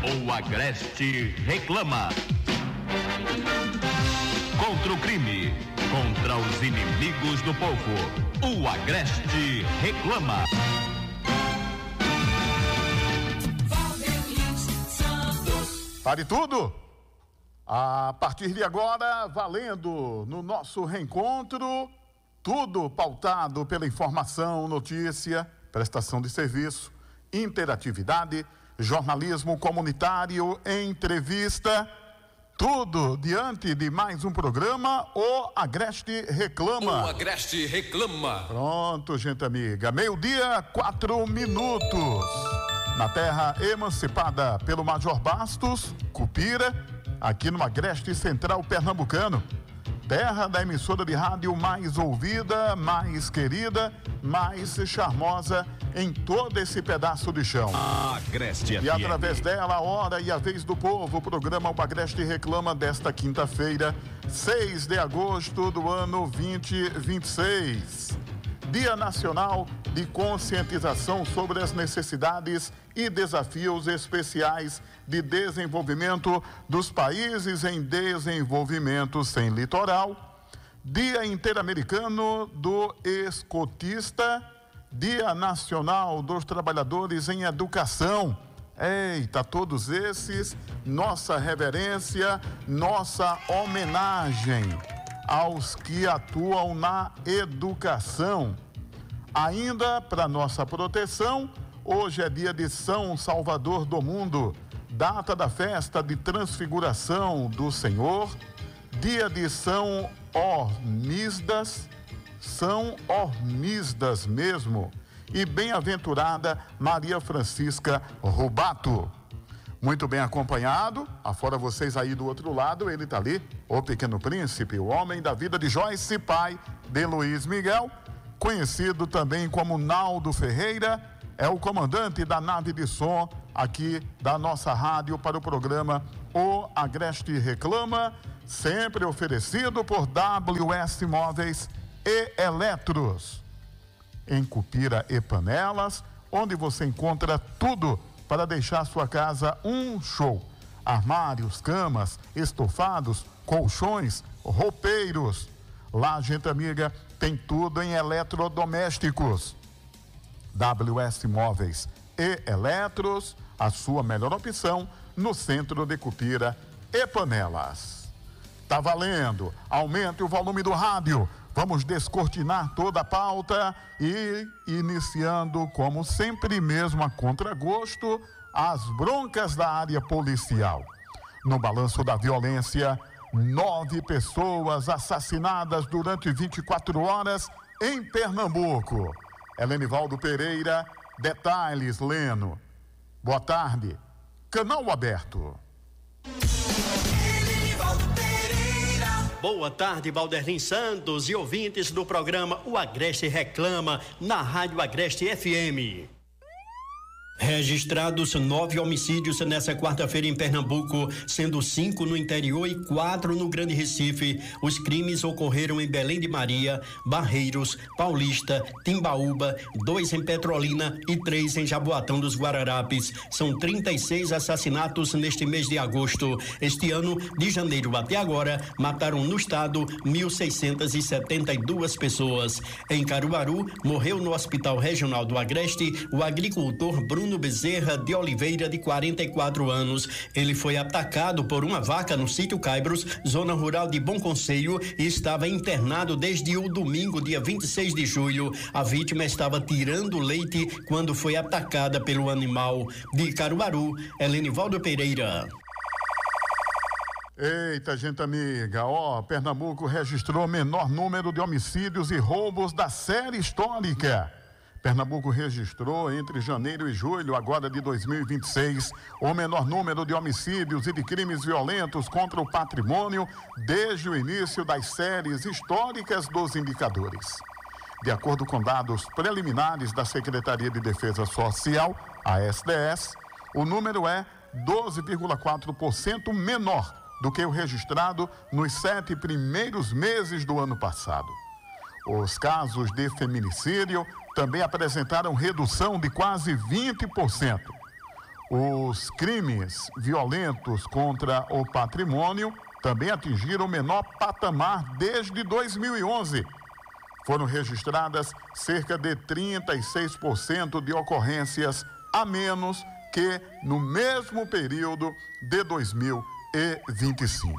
O Agreste reclama. Contra o crime, contra os inimigos do povo. O Agreste reclama. Pare tudo! A partir de agora, valendo no nosso reencontro, tudo pautado pela informação, notícia, prestação de serviço, interatividade, jornalismo comunitário, entrevista, tudo diante de mais um programa, O Agreste Reclama. O Agreste Reclama. Pronto, gente amiga, 12:04, na terra emancipada pelo Major Bastos, Cupira, aqui no Agreste Central Pernambucano, terra da emissora de rádio mais ouvida, mais querida, mais charmosa em todo esse pedaço de chão. Agreste FM. E através dela, a hora e a vez do povo, o programa O Agreste Reclama desta quinta-feira, 6 de agosto do ano 2026. Dia Nacional de Conscientização sobre as necessidades e desafios especiais de desenvolvimento dos países em desenvolvimento sem litoral. Dia Interamericano do Escotista. Dia Nacional dos Trabalhadores em Educação. Eita, todos esses, nossa reverência, nossa homenagem aos que atuam na educação. Ainda para nossa proteção, hoje é dia de São Salvador do Mundo, data da festa de transfiguração do Senhor, dia de São Hormisdas mesmo, e bem-aventurada Maria Francisca Rubato. Muito bem acompanhado, afora vocês aí do outro lado, ele tá ali, o Pequeno Príncipe, o homem da vida de Joyce, pai de Luiz Miguel, conhecido também como Naldo Ferreira, é o comandante da nave de som aqui da nossa rádio para o programa O Agreste Reclama, sempre oferecido por WS Móveis e Eletros, em Cupira e Panelas, onde você encontra tudo para deixar sua casa um show. Armários, camas, estofados, colchões, roupeiros. Lá, gente amiga, tem tudo em eletrodomésticos. WS Móveis e Eletros, a sua melhor opção no centro de Cupira e Panelas. Tá valendo! Aumente o volume do rádio. Vamos descortinar toda a pauta e iniciando, como sempre mesmo a contragosto, as broncas da área policial. No balanço da violência, 9 pessoas assassinadas durante 24 horas em Pernambuco. Helenivaldo Pereira, detalhes, Leno. Boa tarde. Canal aberto. Boa tarde, Valderlin Santos e ouvintes do programa O Agreste Reclama, na Rádio Agreste FM. Registrados 9 homicídios nessa quarta-feira em Pernambuco, sendo 5 no interior e 4 no Grande Recife. Os crimes ocorreram em Belém de Maria, Barreiros, Paulista, Timbaúba, 2 em Petrolina e 3 em Jaboatão dos Guararapes. São 36 assassinatos neste mês de agosto. Este ano, de janeiro até agora, mataram no estado 1.672 pessoas. Em Caruaru, morreu no Hospital Regional do Agreste o agricultor Bruno Bezerra de Oliveira, de 44 anos. Ele foi atacado por uma vaca no sítio Caibros, zona rural de Bom Conselho, e estava internado desde o domingo, dia 26 de julho. A vítima estava tirando leite quando foi atacada pelo animal. De Caruaru, Helenivaldo Pereira. Eita, gente amiga, Pernambuco registrou menor número de homicídios e roubos da série histórica. Pernambuco registrou entre janeiro e julho agora de 2026 o menor número de homicídios e de crimes violentos contra o patrimônio desde o início das séries históricas dos indicadores. De acordo com dados preliminares da Secretaria de Defesa Social, a SDS, o número é 12,4% menor do que o registrado nos 7 primeiros meses do ano passado. Os casos de feminicídio também apresentaram redução de quase 20%. Os crimes violentos contra o patrimônio também atingiram o menor patamar desde 2011. Foram registradas cerca de 36% de ocorrências a menos que no mesmo período de 2025.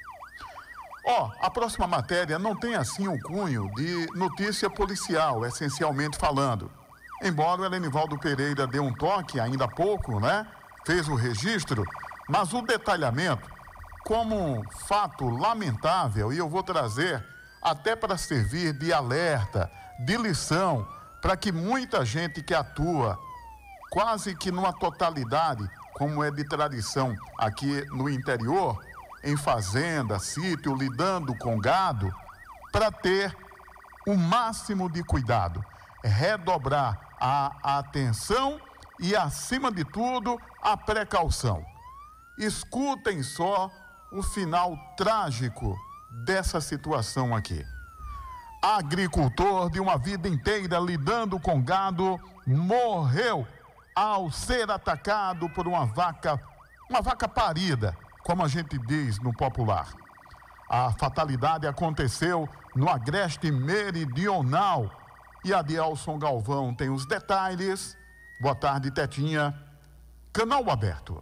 A próxima matéria não tem assim um cunho de notícia policial, essencialmente falando. Embora o Elenivaldo Pereira dê um toque ainda há pouco, né? Fez o registro, mas o detalhamento, como um fato lamentável, e eu vou trazer até para servir de alerta, de lição, para que muita gente que atua quase que numa totalidade, como é de tradição aqui no interior, em fazenda, sítio, lidando com gado, para ter o máximo de cuidado, redobrar a atenção e, acima de tudo, a precaução. Escutem só o final trágico dessa situação aqui. Agricultor de uma vida inteira lidando com gado morreu ao ser atacado por uma vaca parida, como a gente diz no popular. A fatalidade aconteceu no Agreste Meridional e a Adielson Galvão tem os detalhes. Boa tarde, Tetinha. Canal aberto.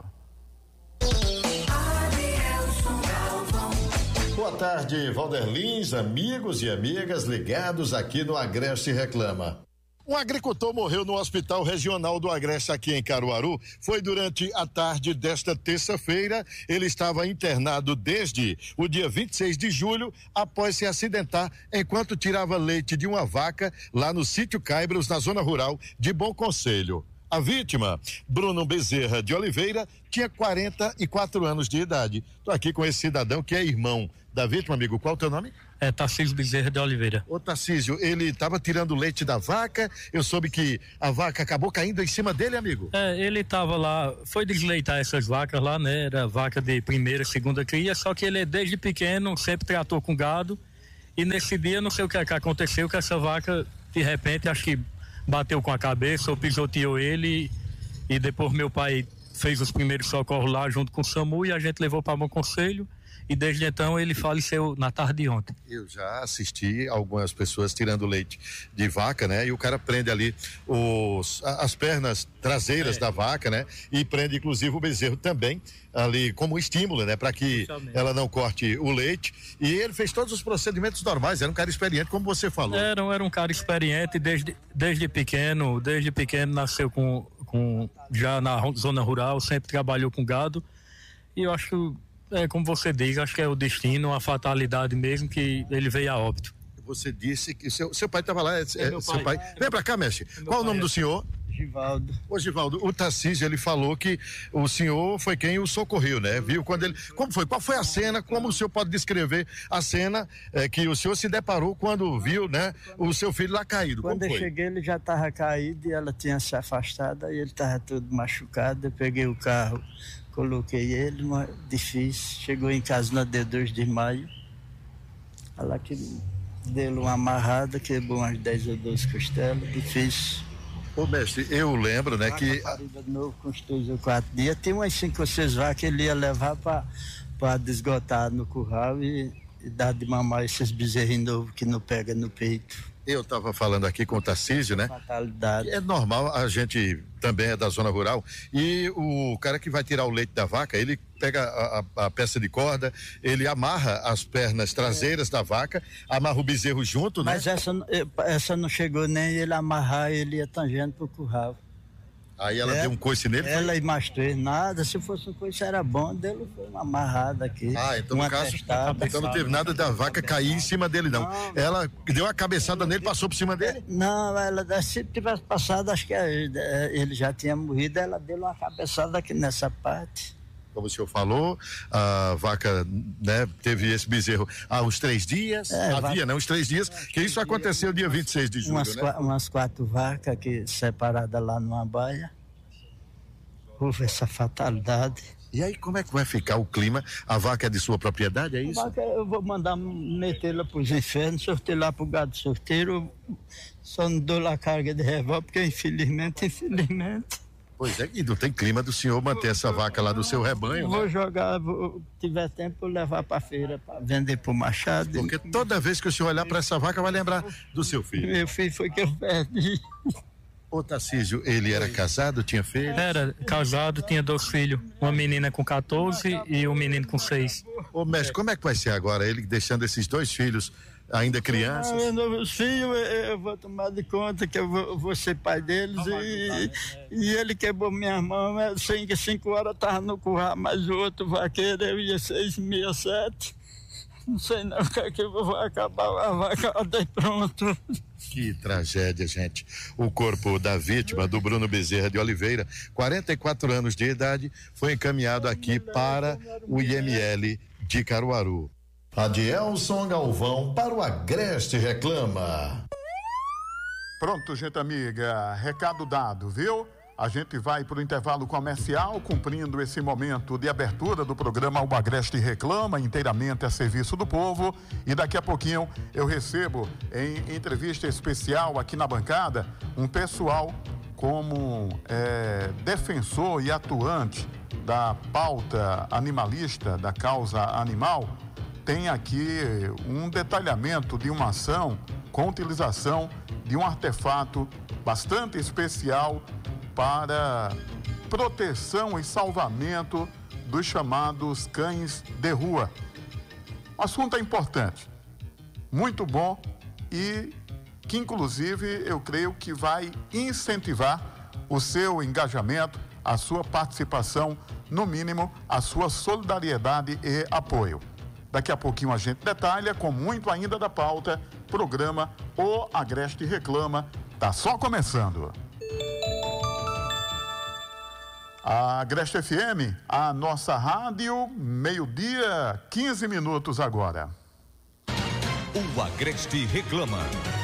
Boa tarde, Valderlins, amigos e amigas ligados aqui no Agreste Reclama. Um agricultor morreu no Hospital Regional do Agreste, aqui em Caruaru. Foi durante a tarde desta terça-feira. Ele estava internado desde o dia 26 de julho, após se acidentar enquanto tirava leite de uma vaca lá no sítio Caibros, na zona rural de Bom Conselho. A vítima, Bruno Bezerra de Oliveira, tinha 44 anos de idade. Estou aqui com esse cidadão que é irmão da vítima, amigo. Qual é o teu nome? É Tarcísio Bezerra de Oliveira. Ô Tarcísio, ele estava tirando leite da vaca, eu soube que a vaca acabou caindo em cima dele, amigo. Ele estava lá, foi desleitar essas vacas lá, né? Era vaca de primeira, segunda cria, só que ele desde pequeno sempre tratou com gado, e nesse dia não sei o que aconteceu, que essa vaca, de repente, acho que bateu com a cabeça ou pisoteou ele, e depois meu pai fez os primeiros socorros lá junto com o SAMU e a gente levou para Bom Conselho. E desde então ele faleceu na tarde de ontem. Eu já assisti algumas pessoas tirando leite de vaca, né? E o cara prende ali as pernas traseiras da vaca, né? E prende inclusive o bezerro também ali como estímulo, né? Para que ela não corte o leite. E ele fez todos os procedimentos normais, era um cara experiente, como você falou. Era um cara experiente desde pequeno nasceu já na zona rural, sempre trabalhou com gado. E eu acho que como você diz, acho que é o destino, a fatalidade mesmo, que ele veio a óbito. Você disse que seu pai estava lá, seu pai. Vem pra cá, mestre. Qual o nome do senhor? Givaldo. Ô Givaldo, o Tarcísio, ele falou que o senhor foi quem o socorreu, né? Viu quando ele... Como foi? Qual foi a cena? Como o senhor pode descrever a cena que o senhor se deparou quando viu, né? O seu filho lá caído? Quando eu cheguei, ele já estava caído e ela tinha se afastado, aí ele estava todo machucado. Eu peguei o carro, coloquei ele, mas difícil. Chegou em casa no dia 2 de maio. Ela que deu uma amarrada, quebrou umas 10 ou 12 costelas, difícil. Ô mestre, eu lembro, né, que... De novo, com uns 3 ou 4 dias, tem umas 5 ou 6 vacas que ele ia levar para desgotar no curral e dar de mamar esses bezerrinhos novos que não pega no peito. Eu estava falando aqui com o Tarcísio, né? Fatalidade. É normal, a gente também é da zona rural, e o cara que vai tirar o leite da vaca, ele pega a peça de corda, ele amarra as pernas traseiras da vaca, amarra o bezerro junto, né? Mas essa não chegou nem ele amarrar, ele ia tangendo pro curral. Aí ela deu um coice nele? Ela e mais 3, nada, se fosse um coice era bom, dele foi uma amarrada aqui. Então no caso, então não teve nada da vaca cair em cima dele não. Ela deu uma cabeçada nele, passou por cima dele? Não, ela, se tivesse passado, acho que ele já tinha morrido, ela deu uma cabeçada aqui nessa parte. Como o senhor falou, a vaca, né, teve esse bezerro há uns 3 dias, né, uns 3 dias, que isso aconteceu dia 26 de julho, umas 4 vacas aqui separadas lá numa baia. Houve essa fatalidade. E aí, como é que vai ficar o clima? A vaca é de sua propriedade, é isso? A vaca eu vou mandar metê-la para os infernos, sortear lá para o gado sorteiro. Só não dou lá carga de revólver, porque infelizmente... Pois é, e não tem clima do senhor manter essa vaca lá do seu rebanho. Vou né? jogar, tiver tempo, vou levar para feira para vender pro Machado. Porque toda vez que o senhor olhar para essa vaca vai lembrar do seu filho. Meu filho foi que eu perdi. Ô Tarcísio, ele era casado, tinha filho? Era casado, tinha 2 filhos. Uma menina com 14 e um menino com 6. Ô mestre, como é que vai ser agora ele deixando esses 2 filhos ainda crianças? Os filhos, eu vou tomar de conta que eu vou ser pai deles e ele quebrou minha mão. 5 horas tava no curral, mas o outro vaqueiro eu ia 6h67. Não sei não o que é que eu vou acabar a vaca até pronto. Que tragédia, gente. O corpo da vítima, do Bruno Bezerra de Oliveira, 44 anos de idade, foi encaminhado aqui para o IML de Caruaru. Adielson Galvão para o Agreste Reclama. Pronto, gente amiga, recado dado, viu? A gente vai para o intervalo comercial, cumprindo esse momento de abertura do programa O Agreste Reclama, inteiramente a serviço do povo. E daqui a pouquinho eu recebo, em entrevista especial aqui na bancada, um pessoal como defensor e atuante da pauta animalista, da causa animal. Tem aqui um detalhamento de uma ação com utilização de um artefato bastante especial para proteção e salvamento dos chamados cães de rua. O assunto é importante, muito bom e que inclusive eu creio que vai incentivar o seu engajamento, a sua participação, no mínimo a sua solidariedade e apoio. Daqui a pouquinho a gente detalha com muito ainda da pauta, programa O Agreste Reclama, tá só começando. A Agreste FM, a nossa rádio, 12h15 agora. O Agreste Reclama.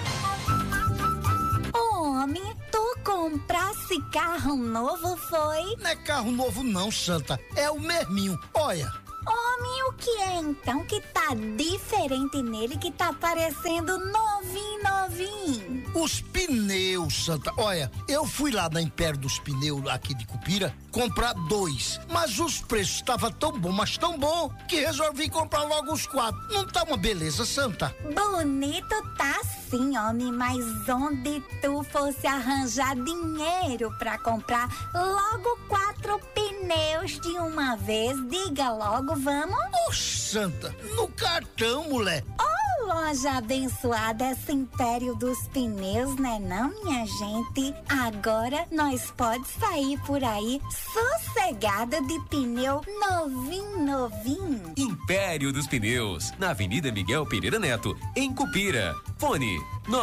Homem, tu comprasse carro novo, foi? Não é carro novo não, Santa, é o mesminho, olha. Homem, o que é então que tá diferente nele, que tá parecendo novinho? Os pneus, Santa, olha, eu fui lá na Império dos Pneus aqui de Cupira comprar 2, mas os preços estavam tão bom, mas tão bom, que resolvi comprar logo os 4. Não tá uma beleza, Santa? Bonito tá sim, homem, mas onde tu fosse arranjar dinheiro pra comprar logo 4 pneus de uma vez? Diga logo, vamos? Oxe, Santa, no cartão, mulher. Loja abençoada, esse Império dos Pneus, né não, minha gente? Agora nós pode sair por aí sossegada de pneu novinho. Império dos Pneus, na Avenida Miguel Pereira Neto, em Cupira. Fone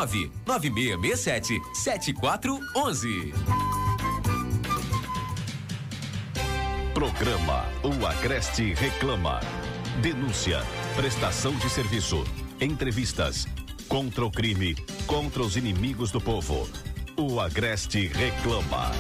99667-7411. Programa O Agreste Reclama. Denúncia, prestação de serviço, entrevistas, contra o crime, contra os inimigos do povo. O Agreste Reclama.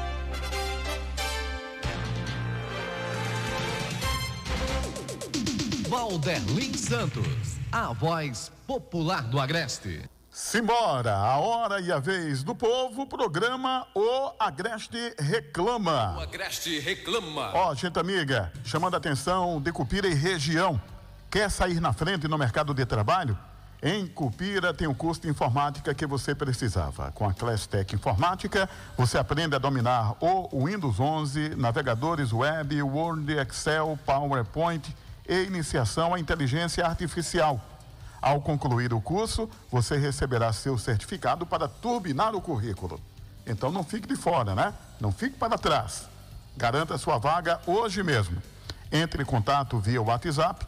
Valderlin Santos, a voz popular do Agreste. Simbora, a hora e a vez do povo, programa O Agreste Reclama. O Agreste Reclama. Ó, gente amiga, chamando a atenção de Cupira e região, quer sair na frente no mercado de trabalho? Em Cupira tem o curso de informática que você precisava. Com a Classtech Informática, você aprende a dominar o Windows 11, navegadores web, Word, Excel, PowerPoint e iniciação à inteligência artificial. Ao concluir o curso, você receberá seu certificado para turbinar o currículo. Então não fique de fora, né? Não fique para trás. Garanta sua vaga hoje mesmo. Entre em contato via WhatsApp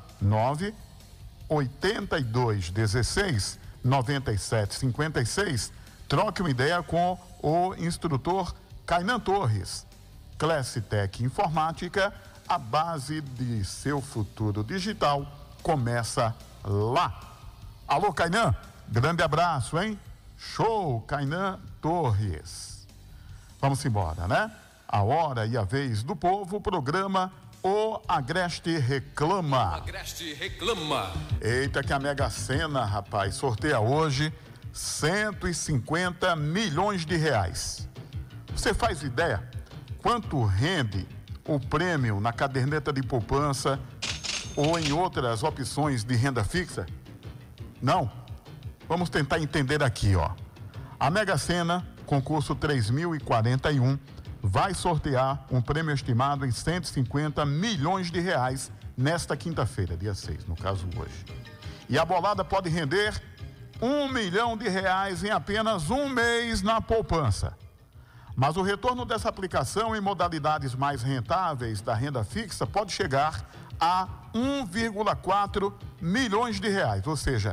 98216-9756. Troque uma ideia com o instrutor Kainan Torres. Classtech Informática, a base de seu futuro digital começa lá. Alô, Kainan, grande abraço, hein? Show, Kainan Torres. Vamos embora, né? A hora e a vez do povo, programa O Agreste Reclama. O Agreste Reclama. Eita, que a Mega Sena, rapaz, sorteia hoje 150 milhões de reais. Você faz ideia quanto rende o prêmio na caderneta de poupança ou em outras opções de renda fixa? Não. Vamos tentar entender aqui, ó. A Mega Sena, concurso 3041, vai sortear um prêmio estimado em 150 milhões de reais nesta quinta-feira, dia 6, no caso hoje. E a bolada pode render R$1 milhão em apenas um mês na poupança. Mas o retorno dessa aplicação em modalidades mais rentáveis da renda fixa pode chegar a 1,4 milhões de reais, ou seja,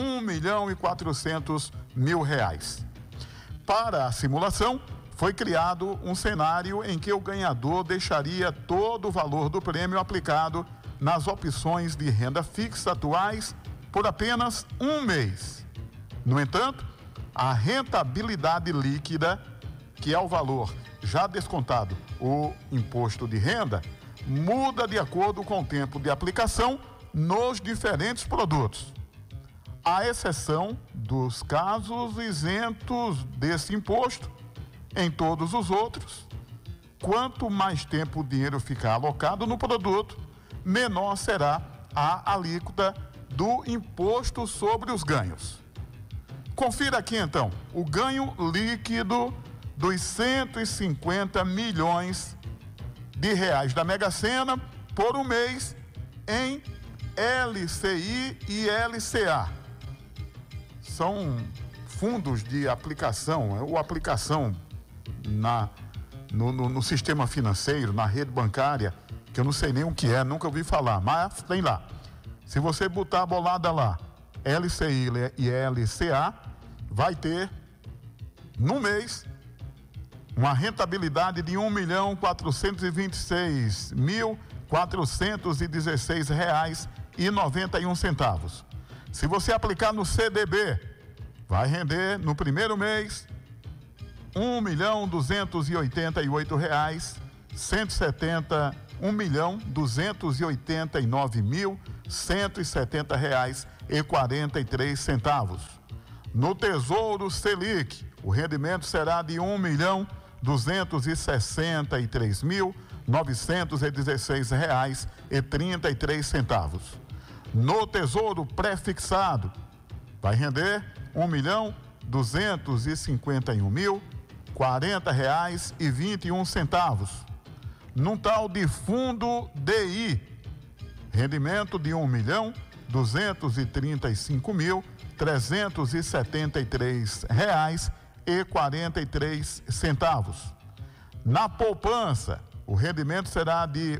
R$1.400.000. Para a simulação, foi criado um cenário em que o ganhador deixaria todo o valor do prêmio aplicado nas opções de renda fixa atuais por apenas um mês. No entanto, a rentabilidade líquida, que é o valor já descontado o imposto de renda, muda de acordo com o tempo de aplicação nos diferentes produtos. À exceção dos casos isentos desse imposto, em todos os outros, quanto mais tempo o dinheiro ficar alocado no produto, menor será a alíquota do imposto sobre os ganhos. Confira aqui então o ganho líquido dos 150 milhões de reais da Mega Sena por um mês em LCI e LCA. São fundos de aplicação, ou aplicação no sistema financeiro, na rede bancária, que eu não sei nem o que é, nunca ouvi falar, mas tem lá. Se você botar a bolada lá, LCI e LCA, vai ter, no mês, uma rentabilidade de R$1.426.416,91. Se você aplicar no CDB, vai render no primeiro mês R$1.288.170. No Tesouro Selic, o rendimento será de R$1.263.916,33. No Tesouro Pré-fixado, vai render R$1.251.040,21. Num tal de Fundo DI, rendimento de R$1.235.373,43. Na poupança, o rendimento será de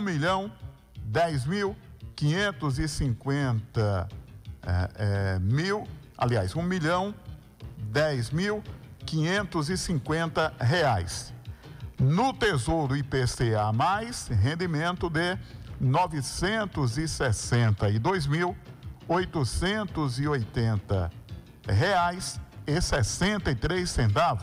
R$1.010.550. No Tesouro IPCA+, rendimento de R$962.880,63.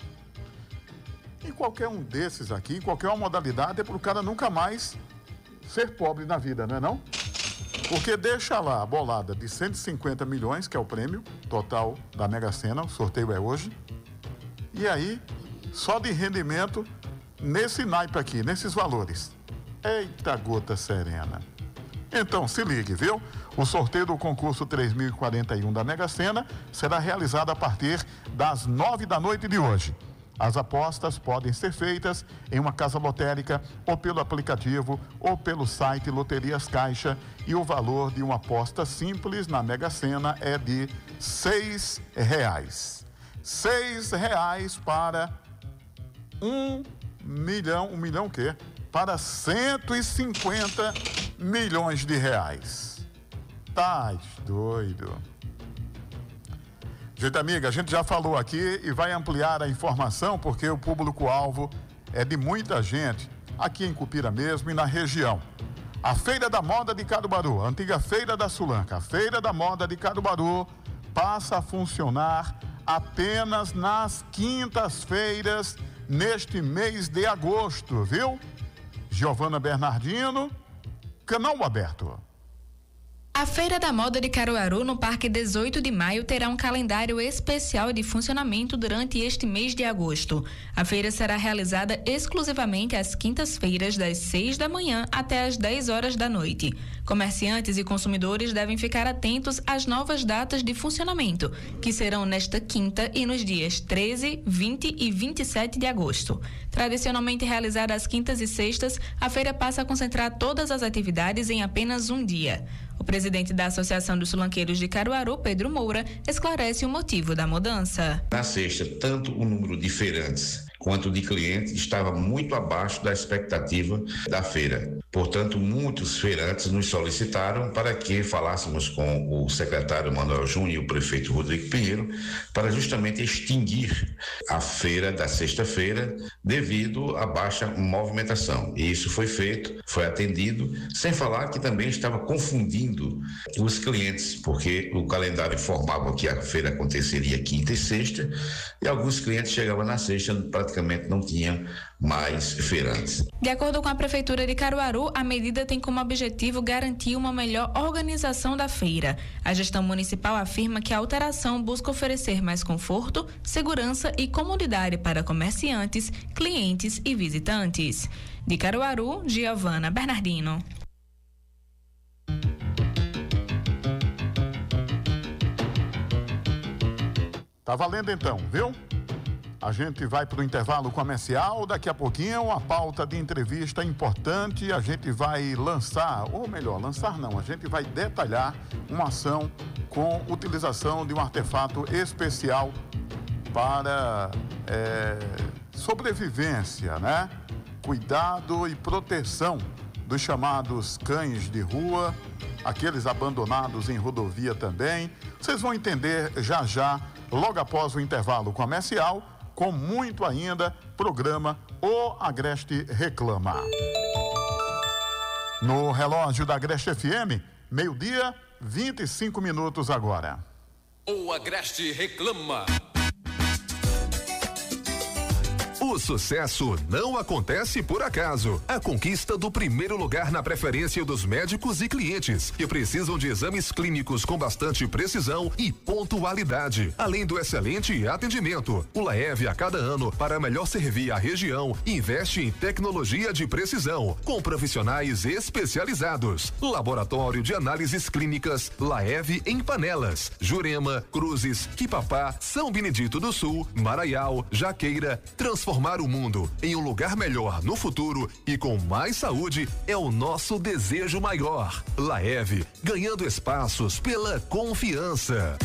E qualquer um desses aqui, qualquer uma modalidade, é para o cara nunca mais ser pobre na vida, não é não? Porque deixa lá a bolada de 150 milhões, que é o prêmio total da Mega Sena, o sorteio é hoje. E aí, só de rendimento, nesse naipe aqui, nesses valores. Eita gota serena. Então, se ligue, viu? O sorteio do concurso 3041 da Mega Sena será realizado a partir das 9 da noite de hoje. As apostas podem ser feitas em uma casa lotérica, ou pelo aplicativo, ou pelo site Loterias Caixa, e o valor de uma aposta simples na Mega Sena é de R$6. R$6 para R$1 milhão, o quê? Para 150 milhões de reais. Tá doido. Gente amiga, a gente já falou aqui e vai ampliar a informação porque o público-alvo é de muita gente aqui em Cupira mesmo e na região. A Feira da Moda de Caruaru, a antiga Feira da Sulanca, a Feira da Moda de Caruaru passa a funcionar apenas nas quintas-feiras neste mês de agosto, viu? Giovana Bernardino, canal aberto. A Feira da Moda de Caruaru, no Parque 18 de Maio, terá um calendário especial de funcionamento durante este mês de agosto. A feira será realizada exclusivamente às quintas-feiras, das 6 da manhã até às 10 horas da noite. Comerciantes e consumidores devem ficar atentos às novas datas de funcionamento, que serão nesta quinta e nos dias 13, 20 e 27 de agosto. Tradicionalmente realizada às quintas e sextas, a feira passa a concentrar todas as atividades em apenas um dia. O presidente da Associação dos Sulanqueiros de Caruaru, Pedro Moura, esclarece o motivo da mudança. Na sexta, tanto o número de feirantes quanto de clientes estava muito abaixo da expectativa da feira. Portanto, muitos feirantes nos solicitaram para que falássemos com o secretário Manuel Júnior e o prefeito Rodrigo Pinheiro para justamente extinguir a feira da sexta-feira devido à baixa movimentação. E isso foi feito, foi atendido, sem falar que também estava confundindo os clientes, porque o calendário informava que a feira aconteceria quinta e sexta, e alguns clientes chegavam na sexta, praticamente não tinha mais feirantes. De acordo com a Prefeitura de Caruaru, a medida tem como objetivo garantir uma melhor organização da feira. A gestão municipal afirma que a alteração busca oferecer mais conforto, segurança e comodidade para comerciantes, clientes e visitantes. De Caruaru, Giovana Bernardino. Tá valendo então, viu? A gente vai para o intervalo comercial, daqui a pouquinho a pauta de entrevista importante, a gente vai lançar, ou melhor, lançar não, a gente vai detalhar uma ação com utilização de um artefato especial para sobrevivência, né? Cuidado e proteção dos chamados cães de rua, aqueles abandonados em rodovia também. Vocês vão entender já já, logo após o intervalo comercial, com muito ainda, programa O Agreste Reclama. No relógio da Agreste FM, 12h, 25 minutos agora. O Agreste Reclama. O sucesso não acontece por acaso. A conquista do primeiro lugar na preferência dos médicos e clientes que precisam de exames clínicos com bastante precisão e pontualidade. Além do excelente atendimento, o Laev a cada ano, para melhor servir a região, investe em tecnologia de precisão, com profissionais especializados. Laboratório de análises clínicas Laev em Panelas, Jurema, Cruzes, Quipapá, São Benedito do Sul, Maraial, Jaqueira. Transformar o mundo em um lugar melhor no futuro e com mais saúde é o nosso desejo maior. Laev, ganhando espaços pela confiança.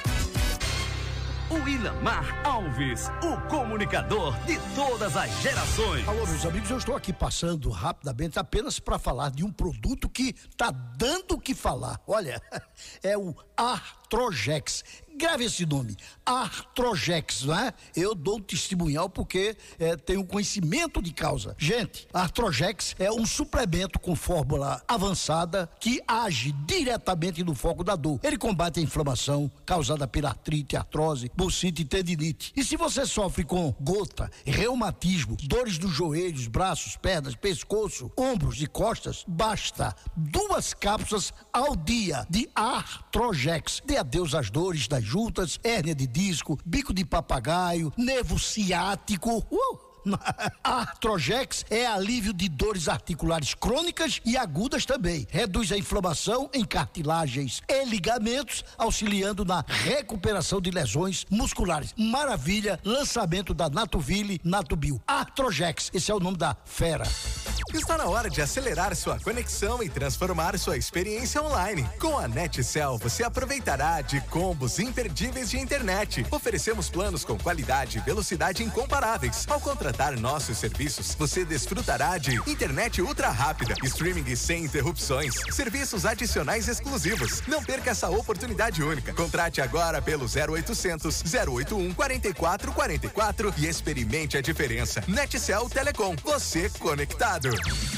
O Ilamar Alves, o comunicador de todas as gerações. Alô, meus amigos, eu estou aqui passando rapidamente apenas para falar de um produto que está dando o que falar. Olha, é o Artrojex. Grave esse nome, Artrojex, não é? Eu dou um testemunhal porque tenho conhecimento de causa. Gente, Artrojex é um suplemento com fórmula avançada que age diretamente no foco da dor. Ele combate a inflamação causada pela artrite, artrose, bursite e tendinite. E se você sofre com gota, reumatismo, dores dos joelhos, braços, pernas, pescoço, ombros e costas, basta 2 cápsulas ao dia de Artrojex. Dê adeus às dores das juntas, hérnia de disco, bico de papagaio, nervo ciático. A Artrojex é alívio de dores articulares crônicas e agudas também. Reduz a inflamação em cartilagens e ligamentos, auxiliando na recuperação de lesões musculares. Maravilha, lançamento da Natuville, Natubio. Artrojex, esse é o nome da fera. Está na hora de acelerar sua conexão e transformar sua experiência online. Com a NetCell, você aproveitará de combos imperdíveis de internet. Oferecemos planos com qualidade e velocidade incomparáveis. Ao contratar nossos serviços, você desfrutará de internet ultra rápida, streaming sem interrupções, serviços adicionais exclusivos. Não perca essa oportunidade única. Contrate agora pelo 0800 081 4444 e experimente a diferença. NetCell Telecom, você conectado.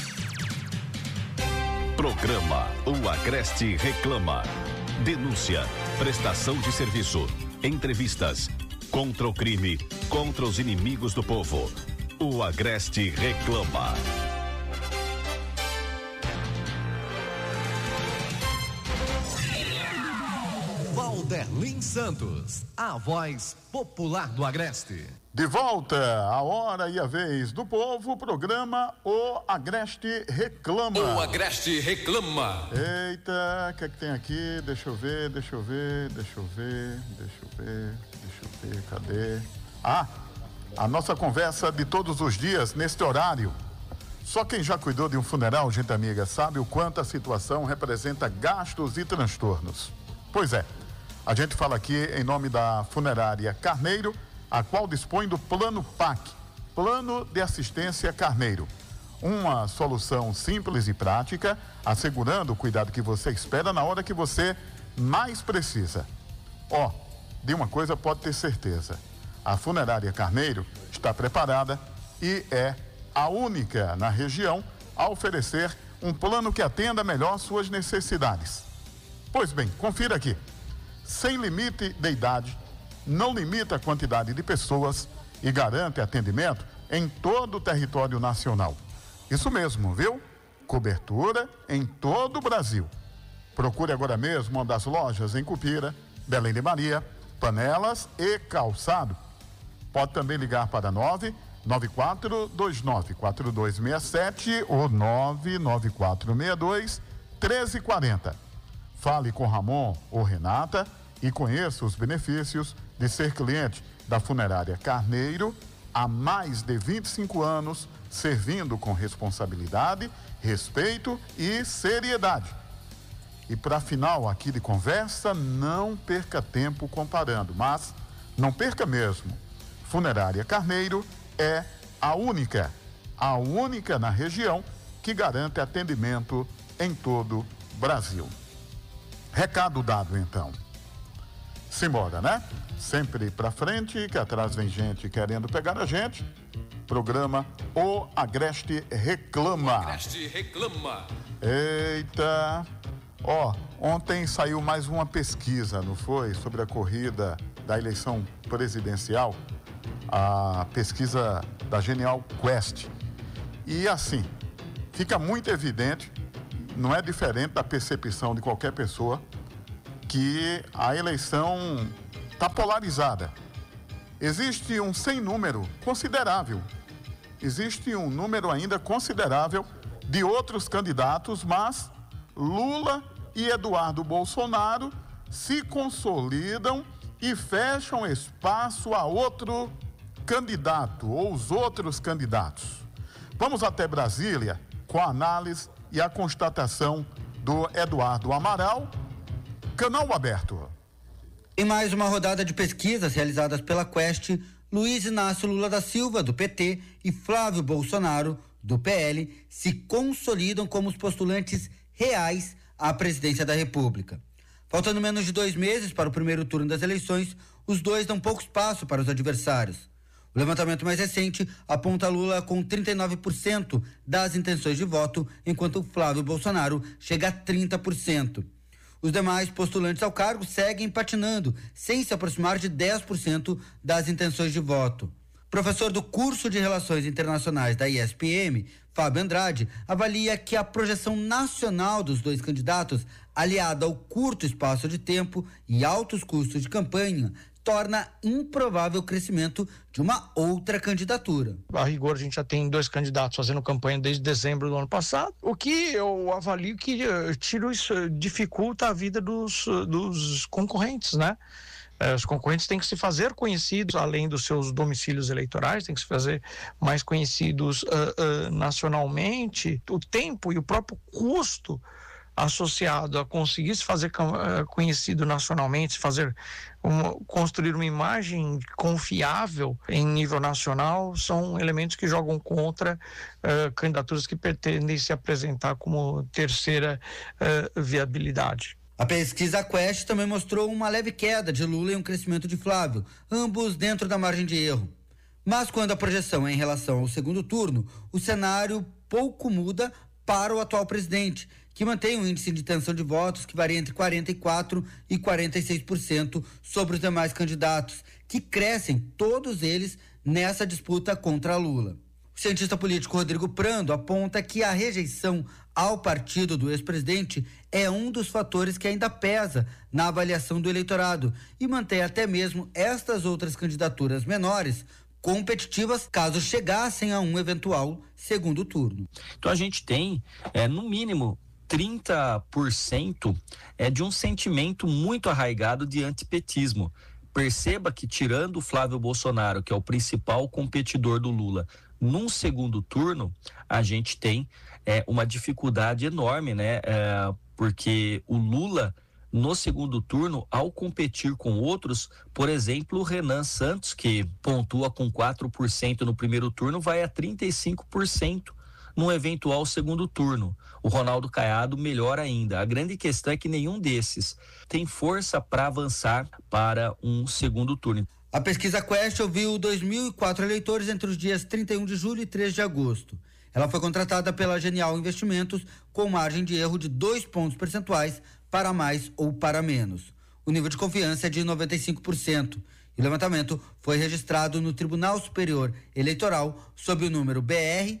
Programa O Agreste Reclama. Denúncia, prestação de serviço, entrevistas, contra o crime, contra os inimigos do povo. O Agreste Reclama. Vanderlin Santos, a voz popular do Agreste. De volta, a hora e a vez do povo, programa O Agreste Reclama. O Agreste Reclama. Eita, o que é que tem aqui? Deixa eu ver, cadê? A nossa conversa de todos os dias, neste horário. Só quem já cuidou de um funeral, gente amiga, sabe o quanto a situação representa gastos e transtornos. Pois é, a gente fala aqui em nome da Funerária Carneiro, a qual dispõe do Plano PAC, Plano de Assistência Carneiro. Uma solução simples e prática, assegurando o cuidado que você espera na hora que você mais precisa. De uma coisa pode ter certeza, a Funerária Carneiro está preparada e é a única na região a oferecer um plano que atenda melhor suas necessidades. Pois bem, confira aqui. Sem limite de idade, não limita a quantidade de pessoas e garante atendimento em todo o território nacional. Isso mesmo, viu? Cobertura em todo o Brasil. Procure agora mesmo uma das lojas em Cupira, Belém de Maria, Panelas e Calçado. Pode também ligar para 994294267 ou 99462-1340. Fale com Ramon ou Renata e conheça os benefícios de ser cliente da Funerária Carneiro há mais de 25 anos, servindo com responsabilidade, respeito e seriedade. E para final aqui de conversa, não perca tempo comparando, mas não perca mesmo. Funerária Carneiro é a única na região que garante atendimento em todo o Brasil. Recado dado, então. Simbora, né? Sempre pra frente, que atrás vem gente querendo pegar a gente. Programa O Agreste Reclama. Agreste Reclama. Eita. Ontem saiu mais uma pesquisa, não foi? Sobre a corrida da eleição presidencial. A pesquisa da Genial Quest. E assim, fica muito evidente, não é diferente da percepção de qualquer pessoa, que a eleição está polarizada. Existe um sem número considerável. Existe um número ainda considerável de outros candidatos, mas Lula e Eduardo Bolsonaro se consolidam e fecham espaço a outro candidato ou os outros candidatos. Vamos até Brasília com a análise e a constatação do Eduardo Amaral. Canal aberto. Em mais uma rodada de pesquisas realizadas pela Quest, Luiz Inácio Lula da Silva, do PT, e Flávio Bolsonaro, do PL, se consolidam como os postulantes reais à presidência da República. Faltando menos de 2 meses para o primeiro turno das eleições, os dois dão pouco espaço para os adversários. O levantamento mais recente aponta Lula com 39% das intenções de voto, enquanto Flávio Bolsonaro chega a 30%. Os demais postulantes ao cargo seguem patinando, sem se aproximar de 10% das intenções de voto. Professor do curso de Relações Internacionais da ISPM, Fábio Andrade, avalia que a projeção nacional dos dois candidatos, aliada ao curto espaço de tempo e altos custos de campanha, torna improvável o crescimento de uma outra candidatura. A rigor, a gente já tem 2 candidatos fazendo campanha desde dezembro do ano passado, o que eu avalio que dificulta a vida dos concorrentes, né? Os concorrentes têm que se fazer conhecidos além dos seus domicílios eleitorais, têm que se fazer mais conhecidos nacionalmente. O tempo e o próprio custo associado a conseguir se fazer conhecido nacionalmente, construir uma imagem confiável em nível nacional, são elementos que jogam contra candidaturas que pretendem se apresentar como terceira viabilidade. A pesquisa Quest também mostrou uma leve queda de Lula e um crescimento de Flávio, ambos dentro da margem de erro. Mas quando a projeção é em relação ao segundo turno, o cenário pouco muda para o atual presidente, que mantém um índice de intenção de votos que varia entre 44% e 46% sobre os demais candidatos, que crescem todos eles nessa disputa contra Lula. O cientista político Rodrigo Prando aponta que a rejeição ao partido do ex-presidente é um dos fatores que ainda pesa na avaliação do eleitorado e mantém até mesmo estas outras candidaturas menores competitivas caso chegassem a um eventual segundo turno. Então a gente tem, no mínimo, 30% de um sentimento muito arraigado de antipetismo. Perceba que, tirando o Flávio Bolsonaro, que é o principal competidor do Lula, num segundo turno, a gente tem uma dificuldade enorme, né? Porque o Lula, no segundo turno, ao competir com outros, por exemplo, o Renan Santos, que pontua com 4% no primeiro turno, vai a 35% num eventual segundo turno. O Ronaldo Caiado melhor ainda. A grande questão é que nenhum desses tem força para avançar para um segundo turno. A pesquisa Quest ouviu 2.004 eleitores entre os dias 31 de julho e 3 de agosto. Ela foi contratada pela Genial Investimentos com margem de erro de 2 pontos percentuais para mais ou para menos. O nível de confiança é de 95%. E o levantamento foi registrado no Tribunal Superior Eleitoral sob o número BR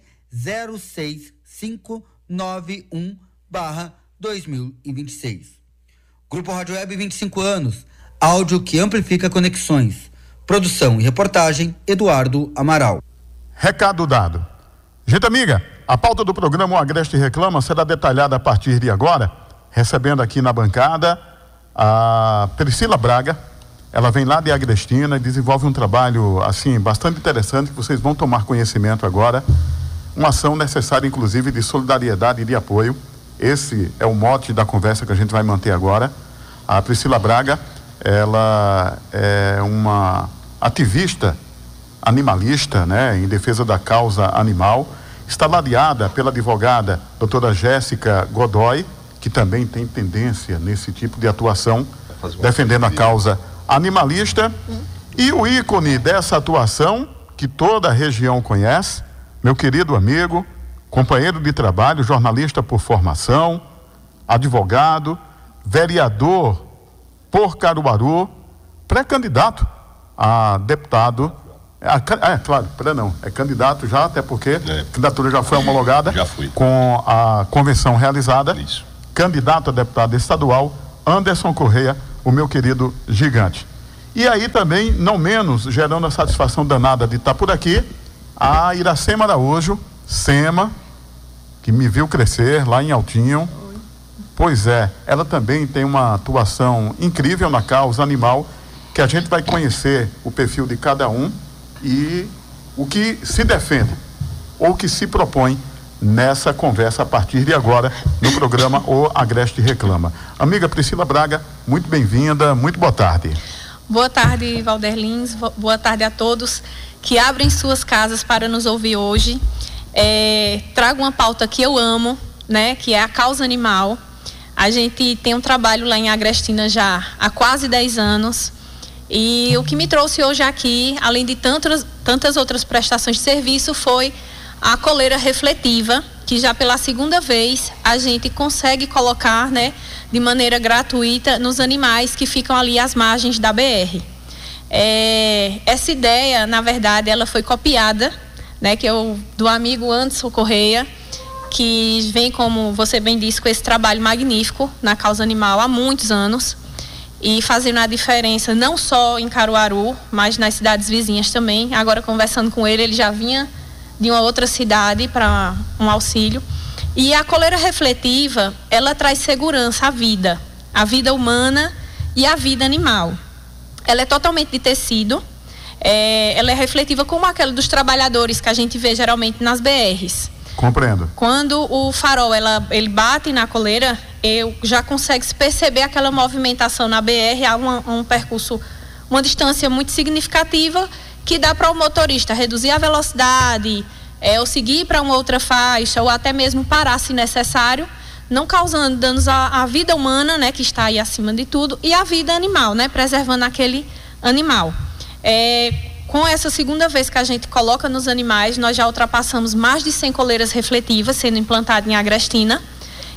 06591/2026. Grupo Rádio Web 25 anos. Áudio que amplifica conexões. Produção e reportagem, Eduardo Amaral. Recado dado. Gente amiga, a pauta do programa O Agreste Reclama será detalhada a partir de agora, recebendo aqui na bancada a Priscila Braga. Ela vem lá de Agrestina e desenvolve um trabalho assim bastante interessante que vocês vão tomar conhecimento agora. Uma ação necessária, inclusive, de solidariedade e de apoio. Esse é o mote da conversa que a gente vai manter agora. A Priscila Braga, ela é uma ativista animalista, né, em defesa da causa animal. Está ladeada pela advogada doutora Jéssica Godoy, que também tem tendência nesse tipo de atuação, defendendo a causa animalista. E o ícone dessa atuação, que toda a região conhece, meu querido amigo, companheiro de trabalho, jornalista por formação, advogado, vereador por Caruaru, pré-candidato a deputado. É candidato já, até porque a candidatura já foi homologada com a convenção realizada. Isso. Candidato a deputado estadual, Anderson Correia, o meu querido gigante. E aí também, não menos, gerando a satisfação danada de estar por aqui, a Iracema Araújo, Sema, que me viu crescer lá em Altinho. Pois é, ela também tem uma atuação incrível na causa animal, que a gente vai conhecer o perfil de cada um e o que se defende ou que se propõe nessa conversa a partir de agora no programa O Agreste Reclama. Amiga Priscila Braga, muito bem-vinda, muito boa tarde. Boa tarde, Valder Lins, boa tarde a todos que abrem suas casas para nos ouvir hoje. Trago uma pauta que eu amo, né, que é a causa animal. A gente tem um trabalho lá em Agrestina já há quase 10 anos. E o que me trouxe hoje aqui, além de tantas outras prestações de serviço, foi a coleira refletiva, que já pela segunda vez a gente consegue colocar, né, de maneira gratuita nos animais que ficam ali às margens da BR. Essa ideia, na verdade, ela foi copiada, né, do amigo Anderson Correia, que vem, como você bem disse, com esse trabalho magnífico na causa animal há muitos anos. E fazendo a diferença não só em Caruaru, mas nas cidades vizinhas também. Agora, conversando com ele, ele já vinha de uma outra cidade para um auxílio. E a coleira refletiva, ela traz segurança à vida humana e à vida animal. Ela é totalmente de tecido, ela é refletiva como aquela dos trabalhadores que a gente vê geralmente nas BRs. Compreendo. Quando o farol ele bate na coleira, já consegue se perceber aquela movimentação na BR, há um percurso, uma distância muito significativa que dá para o motorista reduzir a velocidade, ou seguir para uma outra faixa, ou até mesmo parar se necessário, não causando danos à vida humana, né, que está aí acima de tudo, e à vida animal, né, preservando aquele animal. Com essa segunda vez que a gente coloca nos animais, nós já ultrapassamos mais de 100 coleiras refletivas sendo implantadas em Agrestina.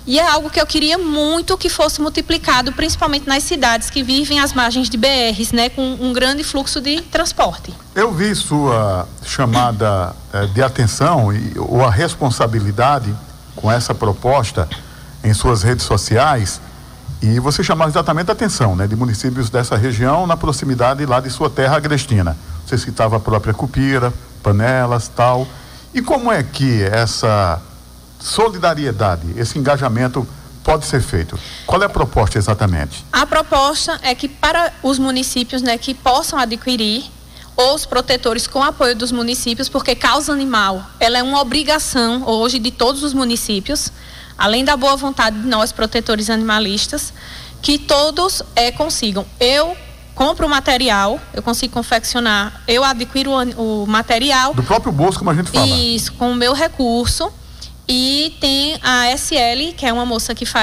E é algo que eu queria muito que fosse multiplicado, principalmente nas cidades que vivem às margens de BRs, né, com um grande fluxo de transporte. Eu vi sua chamada de atenção ou a responsabilidade com essa proposta em suas redes sociais, e você chamava exatamente a atenção, né, de municípios dessa região na proximidade lá de sua terra agrestina. Você citava a própria Cupira, Panelas, tal. E como é que essa solidariedade, esse engajamento pode ser feito? Qual é a proposta exatamente? A proposta é que para os municípios, né, que possam adquirir, ou os protetores com apoio dos municípios, porque causa animal, ela é uma obrigação hoje de todos os municípios, além da boa vontade de nós, protetores animalistas, que todos consigam. Eu compro o material, eu consigo confeccionar, eu adquiro o material. Do próprio bolso, como a gente fala. Isso, com o meu recurso. E tem a SL, que é uma moça que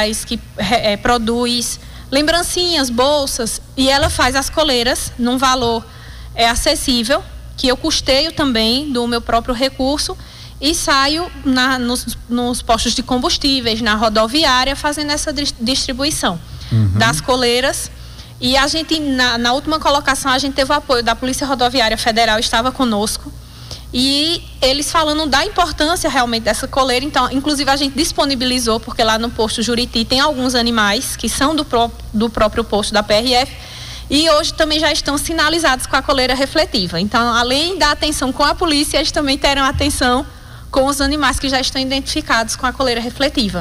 produz lembrancinhas, bolsas, e ela faz as coleiras num valor acessível, que eu custeio também do meu próprio recurso, e saio nos postos de combustíveis, na rodoviária, fazendo essa distribuição das coleiras. E a gente, na última colocação, a gente teve o apoio da Polícia Rodoviária Federal, estava conosco, e eles falando da importância realmente dessa coleira. Então, inclusive a gente disponibilizou, porque lá no posto Juriti tem alguns animais que são do próprio posto da PRF, e hoje também já estão sinalizados com a coleira refletiva. Então, além da atenção com a polícia, eles também terão atenção com os animais que já estão identificados com a coleira refletiva.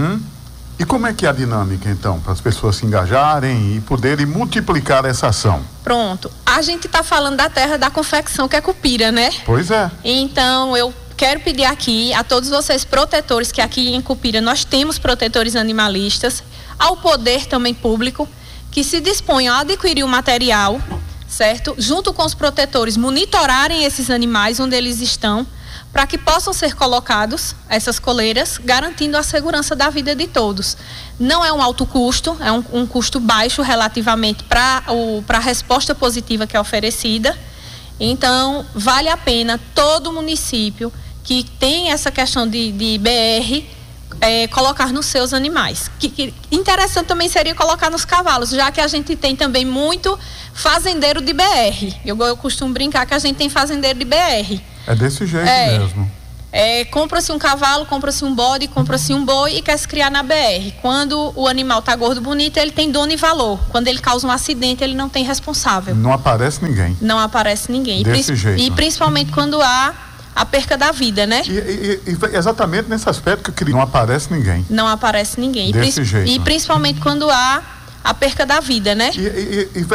E como é que é a dinâmica, então, para as pessoas se engajarem e poderem multiplicar essa ação? Pronto. A gente está falando da terra da confecção, que é Cupira, né? Pois é. Então, eu quero pedir aqui a todos vocês, protetores, que aqui em Cupira nós temos protetores animalistas, ao poder também público, que se disponham a adquirir o material, certo? Junto com os protetores, monitorarem esses animais onde eles estão, para que possam ser colocados essas coleiras, garantindo a segurança da vida de todos. Não é um alto custo, é um custo baixo relativamente para a resposta positiva que é oferecida. Então, vale a pena todo município que tem essa questão de BR colocar nos seus animais. Interessante também seria colocar nos cavalos, já que a gente tem também muito fazendeiro de BR. Eu costumo brincar que a gente tem fazendeiro de BR. É desse jeito mesmo. Compra-se um cavalo, compra-se um bode, compra-se um boi e quer se criar na BR. Quando o animal está gordo, bonito, ele tem dono e valor. Quando ele causa um acidente, ele não tem responsável. Não aparece ninguém. Não aparece ninguém. Desse jeito. E principalmente quando há a perca da vida, né? E exatamente nesse aspecto que eu queria. Não aparece ninguém. Não aparece ninguém. Desse jeito. E principalmente quando há a perca da vida, né?